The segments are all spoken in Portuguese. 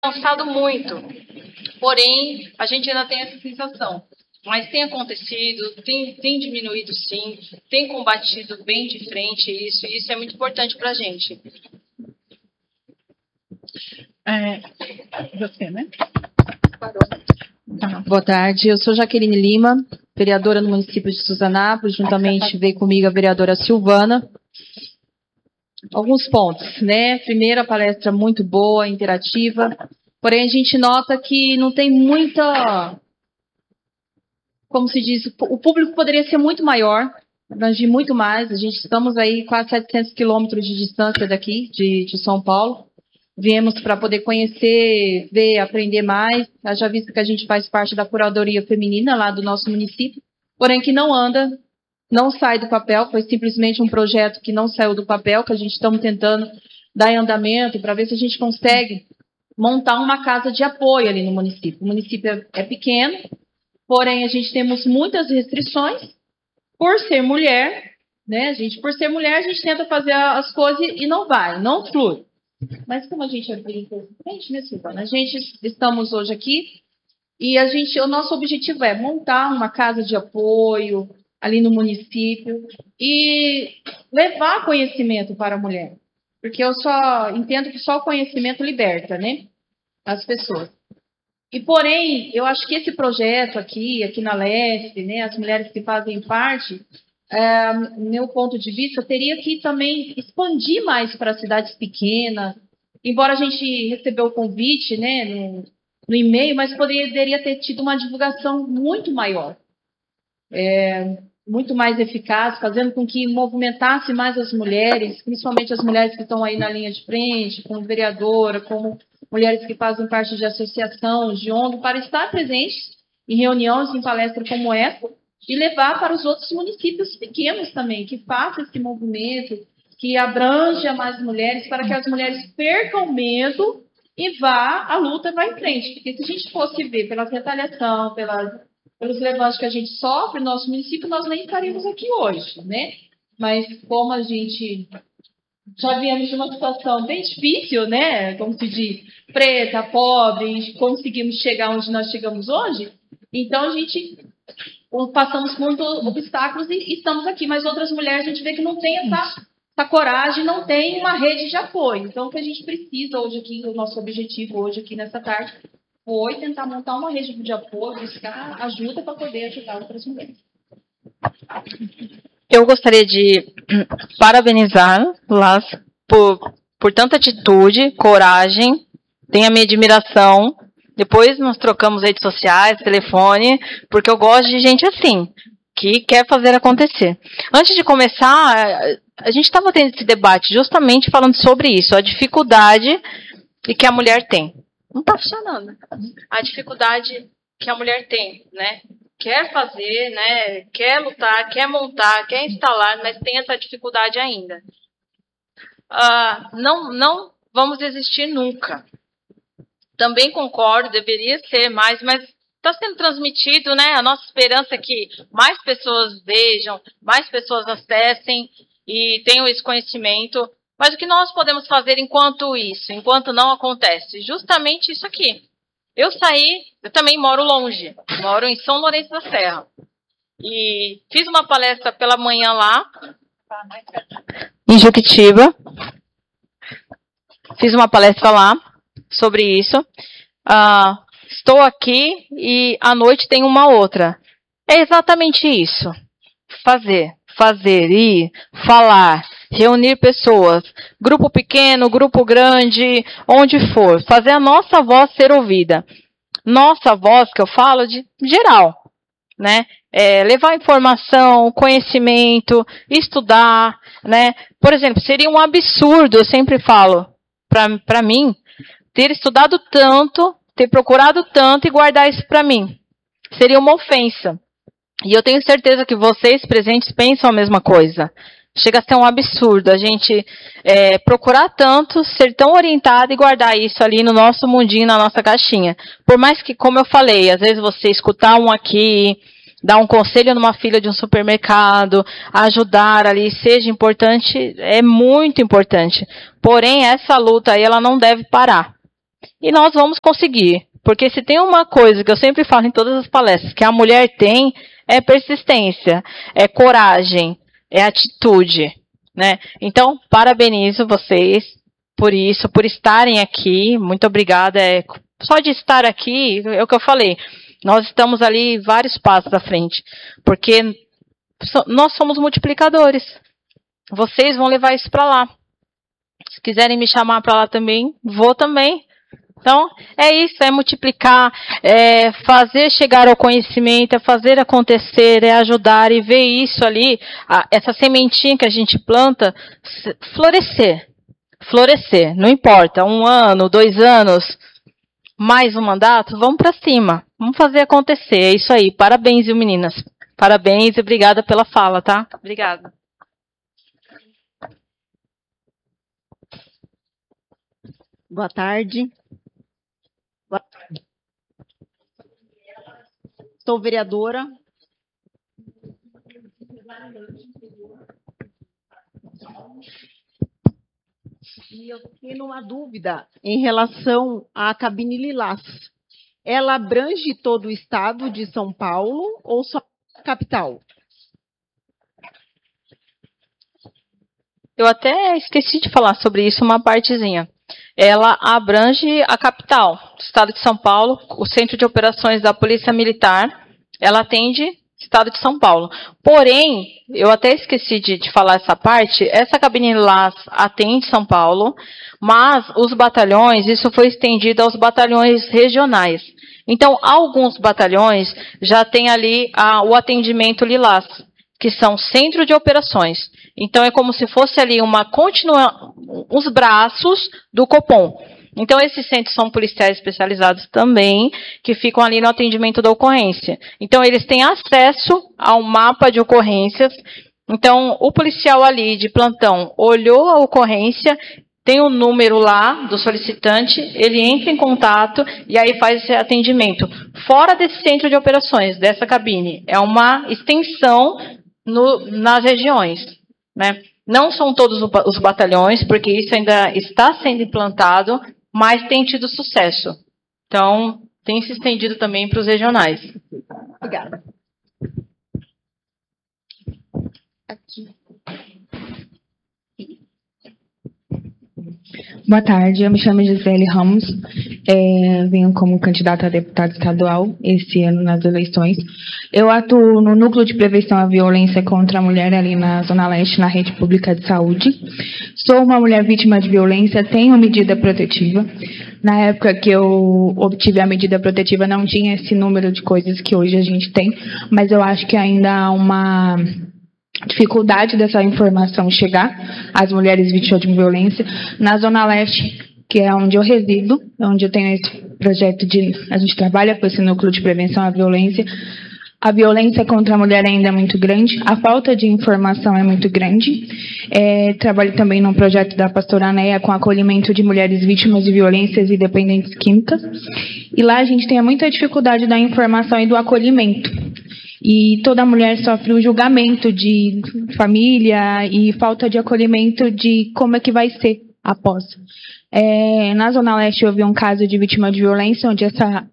avançado muito, porém, a gente ainda tem essa sensação. Mas tem acontecido, tem diminuído sim, tem combatido bem de frente isso, e isso é muito importante para a gente. Você, né? Tá, boa tarde, eu sou Jaqueline Lima, vereadora no município de Suzanápolis, juntamente veio comigo a vereadora Silvana. Alguns pontos, né? Primeiro, a palestra muito boa, interativa, porém a gente nota que não tem muita, como se diz, o público poderia ser muito maior, abranger muito mais. A gente estamos aí quase 700 quilômetros de distância daqui, de São Paulo. Viemos para poder conhecer, ver, aprender mais. Já visto que a gente faz parte da curadoria feminina lá do nosso município, porém que não anda, não sai do papel. Foi simplesmente um projeto que não saiu do papel, que a gente estamos tentando dar em andamento para ver se a gente consegue montar uma casa de apoio ali no município. O município é pequeno, porém a gente temos muitas restrições por ser mulher, né? Por ser mulher, a gente tenta fazer as coisas e não vai, não flui. Mas como a gente é bem presente, né, Silvana? A gente estamos hoje aqui e o nosso objetivo é montar uma casa de apoio ali no município e levar conhecimento para a mulher. Porque eu só entendo que só o conhecimento liberta, né, as pessoas. E, porém, eu acho que esse projeto aqui na Leste, né, as mulheres que fazem parte, meu ponto de vista, teria que também expandir mais para cidades pequenas, embora a gente recebeu o convite, né, no e-mail, mas poderia ter tido uma divulgação muito maior, muito mais eficaz, fazendo com que movimentasse mais as mulheres, principalmente as mulheres que estão aí na linha de frente, como vereadora, como mulheres que fazem parte de associação, de ONG, para estar presentes em reuniões, em palestras como essa, e levar para os outros municípios pequenos também, que façam esse movimento, que abranja mais mulheres, para que as mulheres percam medo e a luta vá em frente. Porque se a gente fosse ver pela retaliação, pelos levantes que a gente sofre no nosso município, nós nem estaríamos aqui hoje, né? Mas como a gente já viemos de uma situação bem difícil, né? Como se diz, preta, pobre, e conseguimos chegar onde nós chegamos hoje, então a gente passamos por muitos obstáculos e estamos aqui. Mas outras mulheres a gente vê que não tem essa coragem, não tem uma rede de apoio. Então, o que a gente precisa hoje aqui, o nosso objetivo hoje aqui nessa tarde, foi tentar montar uma rede de apoio, buscar ajuda para poder ajudar outras mulheres. Eu gostaria de parabenizá-las por tanta atitude, coragem, tem a minha admiração. Depois nós trocamos redes sociais, telefone, porque eu gosto de gente assim, que quer fazer acontecer. Antes de começar, a gente estava tendo esse debate justamente falando sobre isso, a dificuldade que a mulher tem. Não está funcionando. A dificuldade que a mulher tem, né? Quer fazer, né? Quer lutar, quer montar, quer instalar, mas tem essa dificuldade ainda. Não vamos desistir nunca. Também concordo, deveria ser mais, mas está sendo transmitido, né? A nossa esperança é que mais pessoas vejam, mais pessoas acessem e tenham esse conhecimento. Mas o que nós podemos fazer enquanto não acontece? Justamente isso aqui. Eu também moro longe, moro em São Lourenço da Serra. E fiz uma palestra pela manhã lá, em Juquitiba. Fiz uma palestra lá sobre isso. Estou aqui e à noite tem uma outra. É exatamente isso. Fazer, ir, falar, reunir pessoas, grupo pequeno, grupo grande, onde for, fazer a nossa voz ser ouvida. Nossa voz, que eu falo de geral, né? Levar informação, conhecimento, estudar, né? Por exemplo, seria um absurdo, eu sempre falo, para mim, ter estudado tanto, ter procurado tanto e guardar isso para mim. Seria uma ofensa. E eu tenho certeza que vocês presentes pensam a mesma coisa. Chega a ser um absurdo a gente procurar tanto, ser tão orientado e guardar isso ali no nosso mundinho, na nossa caixinha. Por mais que, como eu falei, às vezes você escutar um aqui, dar um conselho numa fila de um supermercado, ajudar ali, seja importante, é muito importante. Porém, essa luta aí, ela não deve parar. E nós vamos conseguir. Porque se tem uma coisa que eu sempre falo em todas as palestras, que a mulher tem, é persistência, é coragem, é atitude, né? Então, parabenizo vocês por isso, por estarem aqui. Muito obrigada. Só de estar aqui, é o que eu falei. Nós estamos ali vários passos à frente. Porque nós somos multiplicadores. Vocês vão levar isso para lá. Se quiserem me chamar para lá também, vou também. Então, é isso, é multiplicar, é fazer chegar ao conhecimento, é fazer acontecer, é ajudar e ver isso ali, essa sementinha que a gente planta, florescer. Florescer, não importa, 1 ano, 2 anos, mais um mandato, vamos para cima, vamos fazer acontecer, é isso aí. Parabéns, viu, meninas? Parabéns e obrigada pela fala, tá? Obrigada. Boa tarde. Sou vereadora. E eu tenho uma dúvida em relação à cabine Lilás. Ela abrange todo o estado de São Paulo ou só a capital? Eu até esqueci de falar sobre isso, uma partezinha. Ela abrange a capital, o estado de São Paulo, o Centro de Operações da Polícia Militar, ela atende o estado de São Paulo. Porém, eu até esqueci de falar essa parte, essa cabine lá atende São Paulo, mas os batalhões, isso foi estendido aos batalhões regionais. Então, alguns batalhões já têm ali o atendimento Lilás, que são Centro de Operações. Então, é como se fosse ali os braços do Copom. Então, esses centros são policiais especializados também, que ficam ali no atendimento da ocorrência. Então, eles têm acesso ao mapa de ocorrências. Então, o policial ali de plantão olhou a ocorrência, tem o número lá do solicitante, ele entra em contato e aí faz esse atendimento. Fora desse centro de operações, dessa cabine, é uma extensão nas regiões, né? Não são todos os batalhões, porque isso ainda está sendo implantado, mas tem tido sucesso. Então, tem se estendido também para os regionais. Obrigada. Aqui. Boa tarde, eu me chamo Gisele Ramos, venho como candidata a deputada estadual esse ano nas eleições. Eu atuo no Núcleo de Prevenção à Violência contra a Mulher ali na Zona Leste, na Rede Pública de Saúde. Sou uma mulher vítima de violência, tenho medida protetiva. Na época que eu obtive a medida protetiva não tinha esse número de coisas que hoje a gente tem, mas eu acho que ainda há uma dificuldade dessa informação chegar às mulheres vítimas de violência. Na Zona Leste, que é onde eu resido, onde eu tenho esse projeto a gente trabalha com esse núcleo de prevenção à violência. A violência contra a mulher ainda é muito grande, a falta de informação é muito grande. Trabalho também num projeto da pastora Anéia com acolhimento de mulheres vítimas de violências e dependentes químicas. E lá a gente tem muita dificuldade da informação e do acolhimento. E toda mulher sofre um julgamento de família e falta de acolhimento de como é que vai ser após. Na Zona Leste houve um caso de vítima de violência, onde essa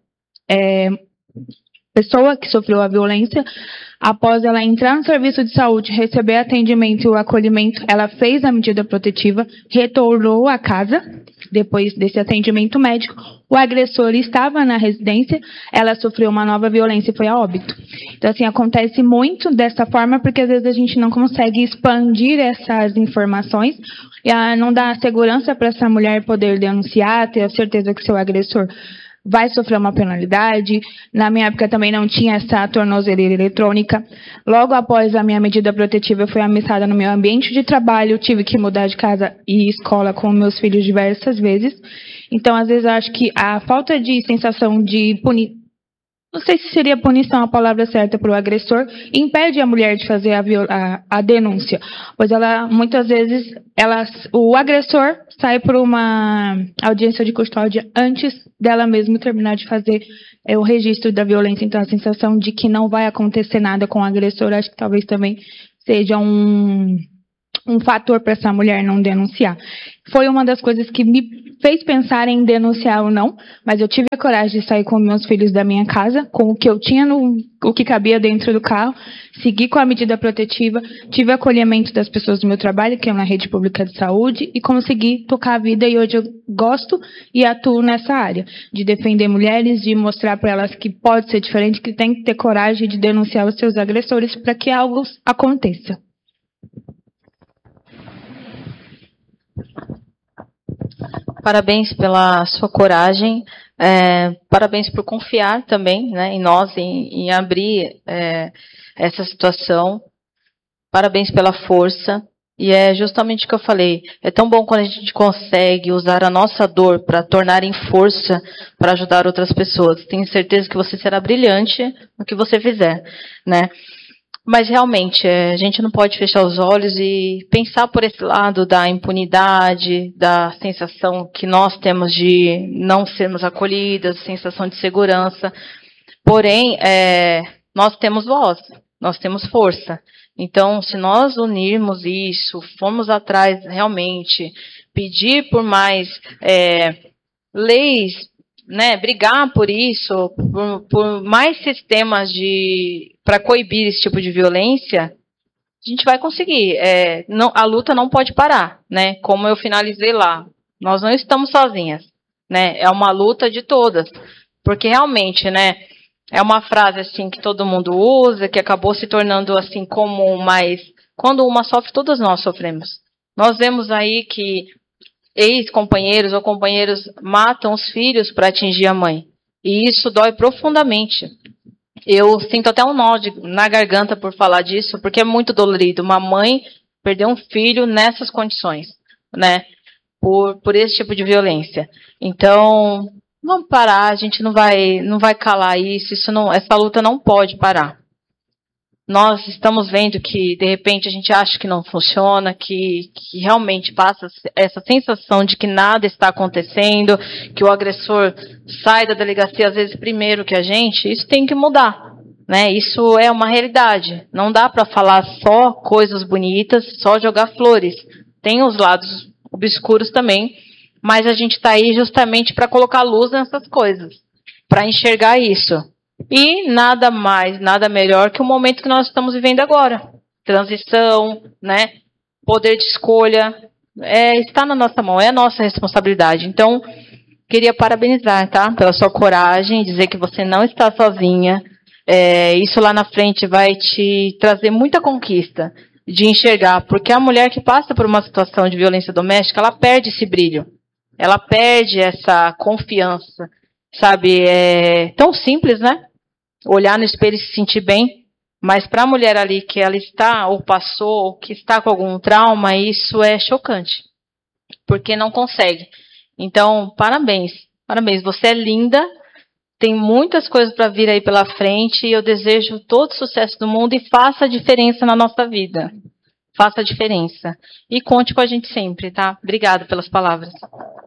pessoa que sofreu a violência, após ela entrar no serviço de saúde, receber atendimento e o acolhimento, ela fez a medida protetiva, retornou à casa, depois desse atendimento médico, o agressor estava na residência, ela sofreu uma nova violência e foi a óbito. Então, assim, acontece muito dessa forma, porque às vezes a gente não consegue expandir essas informações, e não dá segurança para essa mulher poder denunciar, ter a certeza que seu agressor vai sofrer uma penalidade. Na minha época também não tinha essa tornozeleira eletrônica. Logo após a minha medida protetiva, eu fui ameaçada no meu ambiente de trabalho, tive que mudar de casa e escola com meus filhos diversas vezes. Então, às vezes, eu acho que a falta de sensação de não sei se seria punição a palavra certa para o agressor, impede a mulher de fazer a denúncia, pois muitas vezes o agressor sai por uma audiência de custódia antes dela mesma terminar de fazer o registro da violência. Então, a sensação de que não vai acontecer nada com o agressor, acho que talvez também seja um um fator para essa mulher não denunciar. Foi uma das coisas que me fez pensar em denunciar ou não, mas eu tive a coragem de sair com meus filhos da minha casa, com o que eu tinha, o que cabia dentro do carro, segui com a medida protetiva, tive acolhimento das pessoas do meu trabalho, que é na rede pública de saúde, e consegui tocar a vida, e hoje eu gosto e atuo nessa área, de defender mulheres, de mostrar para elas que pode ser diferente, que tem que ter coragem de denunciar os seus agressores para que algo aconteça. Parabéns pela sua coragem, parabéns por confiar também, né, em nós, em abrir essa situação. Parabéns pela força. E é justamente o que eu falei. É tão bom quando a gente consegue usar a nossa dor para tornar em força para ajudar outras pessoas. Tenho certeza que você será brilhante no que você fizer, né? Mas realmente, a gente não pode fechar os olhos e pensar por esse lado da impunidade, da sensação que nós temos de não sermos acolhidas, sensação de segurança. Porém, nós temos voz, nós temos força. Então, se nós unirmos isso, formos atrás realmente, pedir por mais leis, né, brigar por isso, por mais sistemas para coibir esse tipo de violência, a gente vai conseguir. A luta não pode parar, né? Como eu finalizei lá, nós não estamos sozinhas, né? É uma luta de todas, porque realmente, né? É uma frase assim que todo mundo usa, que acabou se tornando assim comum, mas quando uma sofre, todas nós sofremos. Nós vemos aí que ex-companheiros ou companheiros matam os filhos para atingir a mãe. E isso dói profundamente. Eu sinto até um nó na garganta por falar disso, porque é muito dolorido. Uma mãe perder um filho nessas condições, né? Por esse tipo de violência. Então, vamos parar, a gente não vai calar isso, essa luta não pode parar. Nós estamos vendo que, de repente, a gente acha que não funciona, que realmente passa essa sensação de que nada está acontecendo, que o agressor sai da delegacia, às vezes, primeiro que a gente. Isso tem que mudar, né? Isso é uma realidade. Não dá para falar só coisas bonitas, só jogar flores. Tem os lados obscuros também, mas a gente está aí justamente para colocar luz nessas coisas, para enxergar isso. E nada mais, nada melhor que o momento que nós estamos vivendo agora. Transição, né? Poder de escolha, está na nossa mão, é a nossa responsabilidade. Então, queria parabenizar, tá? Pela sua coragem, dizer que você não está sozinha. Isso lá na frente vai te trazer muita conquista de enxergar, porque a mulher que passa por uma situação de violência doméstica, ela perde esse brilho, ela perde essa confiança, sabe? É tão simples, né? Olhar no espelho e se sentir bem, mas para a mulher ali que ela está, ou passou, ou que está com algum trauma, isso é chocante, porque não consegue. Então, parabéns, você é linda, tem muitas coisas para vir aí pela frente, e eu desejo todo o sucesso do mundo e faça a diferença na nossa vida. Faça a diferença. E conte com a gente sempre, tá? Obrigada pelas palavras.